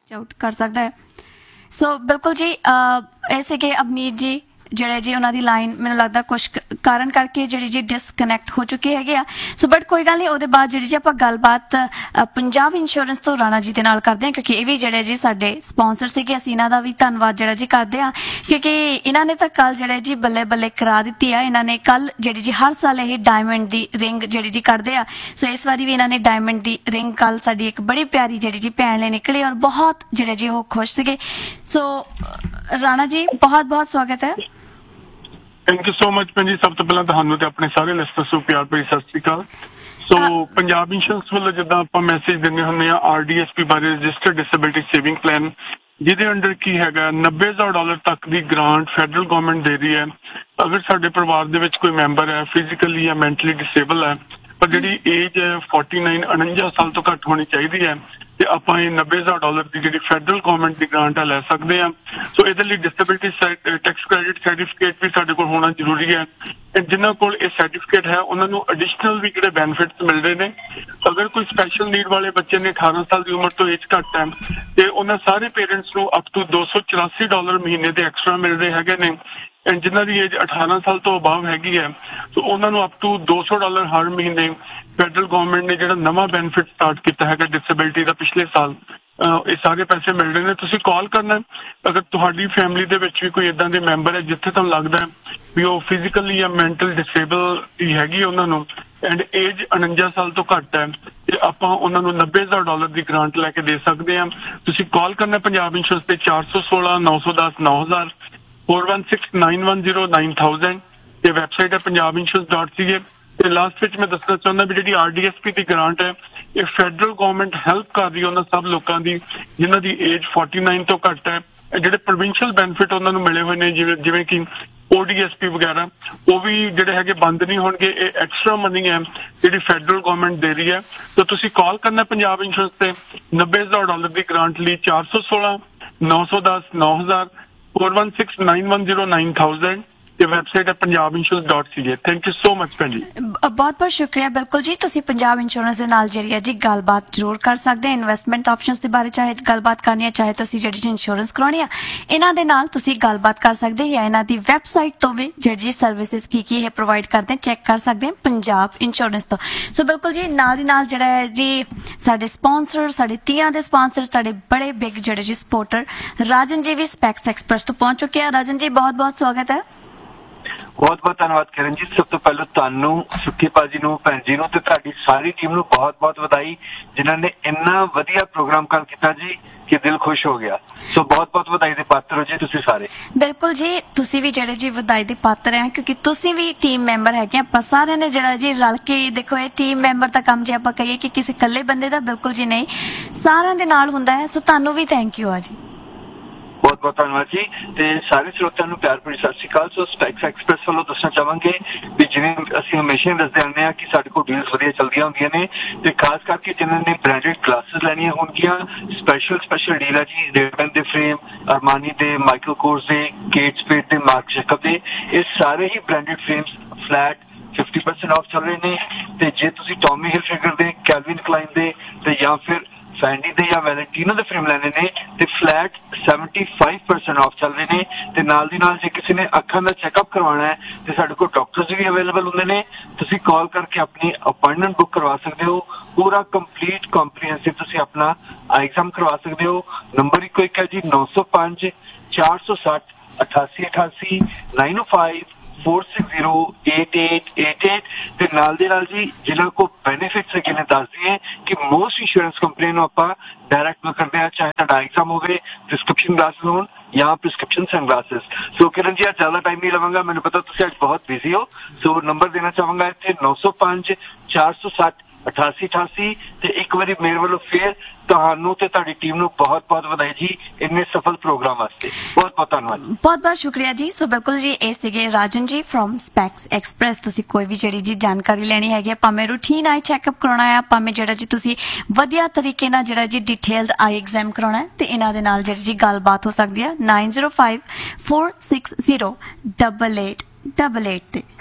Out कर सकता है। सो बिल्कुल जी ऐसे कि अवनीत जी ਜਿਹੜੇ ਜੀ ਉਹਨਾਂ ਦੀ ਲਾਈਨ ਮੈਨੂੰ ਲੱਗਦਾ ਕੁਝ ਕਾਰਨ ਕਰਕੇ ਜਿਹੜੀ ਜੀ ਡਿਸਕਨੈਕਟ ਹੋ ਚੁੱਕੀ ਹੈਗੇ ਆ। ਸੋ ਬਟ ਕੋਈ ਗੱਲ ਨਹੀਂ, ਉਹਦੇ ਬਾਅਦ ਜਿਹੜੀ ਜੀ ਆਪਾਂ ਗੱਲਬਾਤ ਪੰਜਾਬ ਇੰਸ਼ੋਰੈਂਸ ਤੋਂ ਰਾਣਾ ਜੀ ਦੇ ਨਾਲ ਕਰਦੇ ਹਾਂ, ਕਿਉਂਕਿ ਇਹ ਵੀ ਜਿਹੜੇ ਜੀ ਸਾਡੇ ਸਪਾਂਸਰ ਸੀਗੇ। ਅਸੀਂ ਇਹਨਾਂ ਦਾ ਵੀ ਧੰਨਵਾਦ ਜਿਹੜਾ ਜੀ ਕਰਦੇ ਹਾਂ, ਕਿਉਂਕਿ ਇਹਨਾਂ ਨੇ ਤਾਂ ਕੱਲ ਜਿਹੜੇ ਜੀ ਬੱਲੇ ਬੱਲੇ ਕਰਾ ਦਿੱਤੀ ਆ। ਇਹਨਾਂ ਨੇ ਕੱਲ ਜਿਹੜੀ ਜੀ ਹਰ ਸਾਲ ਇਹ ਡਾਇਮੰਡ ਦੀ ਰਿੰਗ ਜਿਹੜੀ ਜੀ ਕਰਦੇ ਆ, ਸੋ ਇਸ ਵਾਰੀ ਵੀ ਇਹਨਾਂ ਨੇ ਡਾਇਮੰਡ ਦੀ ਰਿੰਗ ਕੱਲ ਸਾਡੀ ਇੱਕ ਬੜੀ ਪਿਆਰੀ ਜਿਹੜੀ ਜੀ ਭੈਣ ਲਈ ਨਿਕਲੀ ਔਰ ਬਹੁਤ ਜਿਹੜੇ ਜੀ ਉਹ ਖੁਸ਼ ਸੀਗੇ। ਸੋ ਰਾਣਾ ਜੀ ਬਹੁਤ ਬਹੁਤ ਸਵਾਗਤ ਹੈ। थैंक यू सो मच भैन जी। सब तो पहला तुहानू ते अपने सारे लिसनर्स नूं प्यार भरी सत श्री अकाल। सो पंजाब इंश्योरेंस वालों जिद्दां आपां मैसेज दिंदे हुंदे आ RDSP बारे रजिस्टर्ड डिसेबिलिटी सेविंग प्लान, जिहदे अंडर की हैगा $90,000 तक दी ग्रांट फैडरल गवर्नमेंट दे रही है। अगर साडे परिवार दे विच कोई मैंबर है फिजिकली या मैंटली डिसेबल है पर जिहड़ी एज है 49 49 साल तो घट होनी चाहिए है ਤੇ ਆਪਾਂ ਇਹ $90,000 ਦੀ ਜਿਹੜੀ ਫੈਡਰਲ ਗਵਰਨਮੈਂਟ ਦੀ ਗ੍ਰਾਂਟ ਆ ਲੈ ਸਕਦੇ ਆ। ਸੋ ਇਹਦੇ ਲਈ ਡਿਸੇਬਿਲਿਟੀ ਟੈਕਸ ਕ੍ਰੈਡਿਟ ਸਰਟੀਫਿਕੇਟ ਵੀ ਸਾਡੇ ਕੋਲ ਹੋਣਾ ਜ਼ਰੂਰੀ ਹੈ। ਜਿਨ੍ਹਾਂ ਕੋਲ ਇਹ ਸਰਟੀਫਿਕੇਟ ਹੈ ਉਹਨਾਂ ਨੂੰ ਐਡੀਸ਼ਨਲ ਵੀ ਜਿਹੜੇ ਬੈਨੀਫਿਟਸ ਮਿਲਦੇ ਨੇ। ਅਗਰ ਕੋਈ ਸਪੈਸ਼ਲ ਨੀਡ ਵਾਲੇ ਬੱਚੇ ਨੇ 18 ਸਾਲ ਦੀ ਉਮਰ ਤੋਂ ਏਜ ਘੱਟ ਹੈ ਤੇ ਉਹਨਾਂ ਸਾਰੇ ਪੇਰੈਂਟਸ ਨੂੰ ਅਪ ਟੂ $284 ਮਹੀਨੇ ਦੇ ਐਕਸਟਰਾ ਮਿਲਦੇ ਹੈਗੇ ਨੇ। ਐਂਡ ਜਿਨ੍ਹਾਂ ਦੀ ਏਜ 18 ਸਾਲ ਤੋਂ ਅਬਾਵ ਹੈਗੀ ਹੈ ਸੋ ਉਹਨਾਂ ਨੂੰ ਅਪ ਟੂ $200 ਹਰ ਮਹੀਨੇ ਫੈਡਰਲ ਗਵਰਨਮੈਂਟ ਨੇ ਜਿਹੜਾ ਨਵਾਂ ਬੈਨੀਫਿਟ ਸਟਾਰਟ ਕੀਤਾ ਹੈਗਾ ਡਿਸੇਬਿਲਿਟੀ ਦਾ ਪਿਛਲੇ ਸਾਲ, ਇਹ ਸਾਰੇ ਪੈਸੇ ਮਿਲ ਰਹੇ ਨੇ। ਤੁਸੀਂ ਕਾਲ ਕਰਨਾ ਅਗਰ ਤੁਹਾਡੀ ਫੈਮਿਲੀ ਦੇ ਵਿੱਚ ਵੀ ਕੋਈ ਇਦਾਂ ਦੇ ਮੈਂਬਰ ਹੈ ਜਿੱਥੇ ਤੁਹਾਨੂੰ ਲੱਗਦਾ ਵੀ ਉਹ ਫਿਜ਼ੀਕਲੀ ਜਾਂ ਮੈਂਟਲ ਡਿਸੇਬਲ ਹੈਗੀ ਉਹਨਾਂ ਨੂੰ ਐਂਡ ਏਜ 49 ਸਾਲ ਤੋਂ ਘੱਟ ਹੈ ਤੇ ਆਪਾਂ ਉਹਨਾਂ ਨੂੰ $90,000 ਦੀ ਗ੍ਰਾਂਟ ਲੈ ਕੇ ਦੇ ਸਕਦੇ ਹਾਂ। ਤੁਸੀਂ ਕਾਲ ਕਰਨਾ ਪੰਜਾਬ ਇੰਸ਼ੋਰੈਂਸ ਤੇ 416 910 9000 4169109000 ਤੇ ਵੈਬਸਾਈਟ ਹੈ punjabinsurance.ca। ਤੇ ਲਾਸਟ ਵਿੱਚ ਮੈਂ ਦੱਸਣਾ ਚਾਹੁੰਦਾ ਵੀ ਜਿਹੜੀ RDSP ਦੀ ਗ੍ਰਾਂਟ ਹੈ ਇਹ ਫੈਡਰਲ ਗਵਰਨਮੈਂਟ ਹੈਲਪ ਕਰ ਰਹੀ ਹੈ ਉਹਨਾਂ ਸਭ ਲੋਕਾਂ ਦੀ ਜਿਨ੍ਹਾਂ ਦੀ ਏਜ 49 ਤੋਂ ਘੱਟ ਹੈ। ਜਿਹੜੇ ਪ੍ਰੋਵਿੰਸ਼ੀਅਲ ਬੈਨੀਫਿਟ ਉਹਨਾਂ ਨੂੰ ਮਿਲੇ ਹੋਏ ਨੇ ਜਿਵੇਂ ਕਿ ODSP ਵਗੈਰਾ ਉਹ ਵੀ ਜਿਹੜੇ ਹੈਗੇ ਬੰਦ ਨਹੀਂ ਹੋਣਗੇ। ਇਹ ਐਕਸਟਰਾ ਮਨੀ ਹੈ ਜਿਹੜੀ ਫੈਡਰਲ ਗਵਰਨਮੈਂਟ ਦੇ ਰਹੀ ਹੈ। ਤਾਂ ਤੁਸੀਂ ਕਾਲ ਕਰਨਾ ਪੰਜਾਬ ਇੰਸ਼ੋਰੈਂਸ ਤੇ $90,000 ਦੀ ਗ੍ਰਾਂਟ ਲਈ 416 910 9000 4169109000 ਤੇ ਵੈਬਸਾਈਟ ਹੈ punjabinsurance.ca। Thank you so much ਭੈਣ ਜੀ। ਬਹੁਤ ਬਹੁਤ ਸ਼ੁਕਰੀਆ। ਬਿਲਕੁਲ ਜੀ ਤੁਸੀਂ ਪੰਜਾਬ ਇੰਸ਼ੋਰੈਂਸ ਦੇ ਨਾਲ ਜਿਹੜੀ ਹੈ ਜੀ ਗੱਲਬਾਤ ਜ਼ਰੂਰ ਕਰ ਸਕਦੇ ਹੋ। ਇਨਵੈਸਟਮੈਂਟ ਆਪਸ਼ਨਸ ਦੇ ਬਾਰੇ ਚਾਹੇ ਗੱਲਬਾਤ ਕਰਨੀ ਹੈ ਚਾਹੇ ਤੁਸੀਂ ਜਿਹੜੀ ਇੰਸ਼ੋਰੈਂਸ ਕਰਾਉਣੀ ਆ ਇਹਨਾਂ ਦੇ ਨਾਲ ਤੁਸੀਂ ਗੱਲਬਾਤ ਕਰ ਸਕਦੇ ਜਾਂ ਇਹਨਾਂ ਦੀ ਵੈਬਸਾਈਟ ਤੋਂ ਵੀ ਜਿਹੜੀ ਸਰਵਿਸਿਜ਼ ਕੀ ਇਹ ਪ੍ਰੋਵਾਈਡ ਕਰਦੇ ਚੈੱਕ ਕਰ ਸਕਦੇ ਪੰਜਾਬ ਇੰਸ਼ੋਰੈਂਸ ਤੋਂ। ਸੋ ਬਿਲਕੁਲ ਜੀ ਨਾਲ ਦੀ ਨਾਲ ਜਿਹੜਾ ਹੈ ਜੀ ਸਾਡੇ ਸਪਾਂਸਰ ਸਾਡੇ ਤੀਆਂ ਦੇ ਸਪਾਂਸਰ ਸਾਡੇ ਬੜੇ ਬਿਗ ਜਿਹੜੇ ਜੀ ਸਪੋਰਟਰ ਰਾਜਨ ਜੀ ਵੀ ਸਪੈਕਸ ਐਕਸਪ੍ਰੈਸ ਤੋਂ ਪਹੁੰਚ ਚੁੱਕੇ ਆ। ਰਾਜਨ ਜੀ ਬਹੁਤ ਬਹੁਤ ਸਵਾਗਤ ਹੈ। ਬਹੁਤ ਬਹੁਤ ਧੰਨਵਾਦ ਕਰਨ ਜੀ। ਸਭ ਤੋਂ ਪਹਿਲਾਂ ਤੁਹਾਨੂੰ ਸੁੱਖੀ ਭਾਜੀ ਨੂੰ ਭੈਣ ਜੀ ਨੂੰ ਤੇ ਤੁਹਾਡੀ ਸਾਰੀ ਟੀਮ ਨੂੰ ਬਹੁਤ ਬਹੁਤ ਵਧਾਈ ਜਿਨ੍ਹਾਂ ਨੇ ਇੰਨਾ ਵਧੀਆ ਪ੍ਰੋਗਰਾਮ ਕਰ ਕੀਤਾ ਜੀ ਕਿ ਦਿਲ ਖੁਸ਼ ਹੋ ਗਿਆ। ਸੋ ਬਹੁਤ ਬਹੁਤ ਵਧਾਈ ਦੇ ਪਾਤਰ ਹੋ ਜੀ ਤੁਸੀਂ ਸਾਰੇ। ਬਿਲਕੁਲ ਜੀ ਤੁਸੀਂ ਵੀ ਜਿਹੜੇ ਜੀ ਵਧਾਈ ਦੇ ਪਾਤਰ ਹੈ ਕਿਉਂਕਿ ਤੁਸੀਂ ਵੀ ਟੀਮ ਮੈਂਬਰ ਹੈਗੇ। ਆਪਾਂ ਸਾਰਿਆਂ ਨੇ ਜਿਹੜਾ ਜੀ ਰਲ ਕੇ ਦੇਖੋ ਇਹ ਟੀਮ ਮੈਂਬਰ ਦਾ ਕੰਮ ਜੇ ਆਪਾਂ ਕਹੀਏ ਕਿ ਕਿਸੇ ਇਕੱਲੇ ਬੰਦੇ ਦਾ ਬਿਲਕੁਲ ਜੀ ਨਹੀਂ, ਸਾਰਿਆਂ ਦੇ ਨਾਲ ਹੁੰਦਾ ਹੈ। ਸੋ ਤੁਹਾਨੂੰ ਵੀ ਥੈਂਕ ਯੂ ਆ ਜੀ। ਬਹੁਤ ਬਹੁਤ ਧੰਨਵਾਦ ਜੀ ਤੇ ਸਾਰੇ ਸਰੋਤਿਆਂ ਨੂੰ ਪਿਆਰ ਭਰੀ ਸਤਿ ਸ਼੍ਰੀ ਅਕਾਲ। ਸੋ ਸਪੈਕਸ ਐਕਸਪ੍ਰੈਸ ਵੱਲੋਂ ਦੱਸਣਾ ਚਾਹਾਂਗੇ ਵੀ ਜਿਵੇਂ ਅਸੀਂ ਹਮੇਸ਼ਾ ਹੀ ਦੱਸਦੇ ਆਉਂਦੇ ਹਾਂ ਕਿ ਸਾਡੇ ਕੋਲ ਡੀਲਸ ਵਧੀਆ ਚੱਲਦੀਆਂ ਹੁੰਦੀਆਂ ਨੇ ਤੇ ਖਾਸ ਕਰਕੇ ਜਿਨ੍ਹਾਂ ਨੇ ਬ੍ਰਾਂਡਡ ਗਲਾਸਿਸ ਲੈਣੀਆਂ ਹੋਣਗੀਆਂ ਸਪੈਸ਼ਲ ਡੀਲ ਹੈ ਜੀ। ਰੇਬਨ ਦੇ ਫਰੇਮ, ਅਰਮਾਨੀ ਦੇ, ਮਾਈਕਲ ਕੋਰਸ ਦੇ, ਕੇਟ ਸਪੇਡ ਦੇ, ਮਾਰਕ ਜੈਕਬ ਦੇ, ਇਹ ਸਾਰੇ ਹੀ ਬ੍ਰਾਂਡਡ ਫਰੇਮਸ ਫਲੈਟ 50% ਆਫ ਚੱਲ ਰਹੇ ਨੇ। ਤੇ ਜੇ ਤੁਸੀਂ ਟੌਮੀ ਹਿਲਫਿਗਰ ਦੇ, ਕੈਲਵਿਨ ਕਲਾਈਨ ਦੇ ਤੇ ਜਾਂ ਫਿਰ ਫੈਂਡੀ ਦੇ ਜਾਂ ਵੈਲੈਂਟੀਨੋ ਦੇ ਫਰੇਮ ਲੈਣੇ ਨੇ ਤੇ ਫਲੈਟ 75% ਆਫ ਚੱਲ ਰਹੇ ਨੇ। ਤੇ ਨਾਲ ਦੀ ਨਾਲ ਜੇ ਕਿਸੇ ਨੇ ਅੱਖਾਂ ਦਾ ਚੈੱਕਅਪ ਕਰਵਾਉਣਾ ਹੈ ਤੇ ਸਾਡੇ ਕੋਲ ਡਾਕਟਰਸ ਵੀ ਅਵੇਲੇਬਲ ਹੁੰਦੇ ਨੇ। ਤੁਸੀਂ ਕਾਲ ਕਰਕੇ ਆਪਣੀ ਅਪਾਇੰਟਮੈਂਟ ਬੁੱਕ ਕਰਵਾ ਸਕਦੇ ਹੋ। ਪੂਰਾ ਕੰਪਲੀਟ ਕੰਪਰੀਹੈਂਸਿਵ ਤੁਸੀਂ ਆਪਣਾ ਆਈ ਐਗਜ਼ਾਮ ਕਰਵਾ ਸਕਦੇ ਹੋ। ਨੰਬਰ ਇੱਕੋ ਇੱਕ ਹੈ ਜੀ 905 460 8888 905 4608888 ਤੇ ਨਾਲ ਦੇ ਨਾਲ ਜੀ ਜਿਨ੍ਹਾਂ ਕੋ ਬੈਨੀਫਿਟਸ ਹੈਗੇ ਨੇ ਦੱਸਦੀ ਹੈ ਕਿ ਮੋਸਟ ਇੰਸ਼ੋਰੈਂਸ ਕੰਪਨੀ ਨੂੰ ਆਪਾਂ ਡਾਇਰੈਕਟ ਕਰਦੇ ਹਾਂ ਚਾਹੇ ਤੁਹਾਡਾ ਐਗਜ਼ਾਮ ਹੋਵੇ, ਪ੍ਰਿਸਕ੍ਰਿਪਸ਼ਨ ਗਲਾਸਿਸ ਹੋਣ ਜਾਂ ਪ੍ਰਿਸਕ੍ਰਿਪਸ਼ਨ ਸਨਗਲਾਸਿਸ। ਸੋ ਕਿਰਨ ਜੀ ਅੱਜ ਜ਼ਿਆਦਾ ਟਾਈਮ ਨਹੀਂ ਲਵਾਂਗਾ, ਮੈਨੂੰ ਪਤਾ ਤੁਸੀਂ ਅੱਜ ਬਹੁਤ ਬਿਜ਼ੀ ਹੋ। ਸੋ ਨੰਬਰ ਦੇਣਾ ਚਾਹਾਂਗਾ ਇੱਥੇ 905 460 8888 ਤੇ ਇੱਕ ਵਾਰੀ ਮੇਰੇ ਵੱਲੋਂ ਫੇਰ ਤੁਹਾਨੂੰ ਤੇ ਤੁਹਾਡੀ ਟੀਮ ਨੂੰ ਬਹੁਤ ਬਹੁਤ ਵਧਾਈ ਜੀ ਇੰਨੇ ਸਫਲ ਪ੍ਰੋਗਰਾਮ ਵਾਸਤੇ। ਬਹੁਤ ਬਹੁਤ ਧੰਨਵਾਦ। ਬਹੁਤ ਬਹੁਤ ਸ਼ੁਕਰੀਆ ਜੀ। ਸੋ ਬਿਲਕੁਲ ਜੀ ਇਹ ਸੀਗੇ ਰਾਜਨ ਜੀ ਫਰੋਮ ਸਪੈਕਸ ਐਕਸਪ੍ਰੈਸ। ਤੁਸੀਂ ਕੋਈ ਵੀ ਜਿਹੜੀ ਜੀ ਜਾਣਕਾਰੀ ਲੈਣੀ ਹੈਗੀ ਭਾਵੇਂ ਰੂਟੀਨ ਆਈ ਚੈੱਕਅਪ ਕਰਾਉਣਾ ਹੈ ਭਾਵੇਂ ਜਿਹੜਾ ਜੀ ਤੁਸੀਂ ਵਧੀਆ ਤਰੀਕੇ ਨਾਲ ਜਿਹੜਾ ਜੀ ਡਿਟੇਲਡ ਆਈ ਐਗਜ਼ਾਮ ਕਰਾਉਣਾ ਹੈ ਤੇ ਇਹਨਾਂ ਦੇ ਨਾਲ ਜਿਹੜੀ ਜੀ ਗੱਲਬਾਤ ਹੋ ਸਕਦੀ ਹੈ 9054608888 ਤੇ।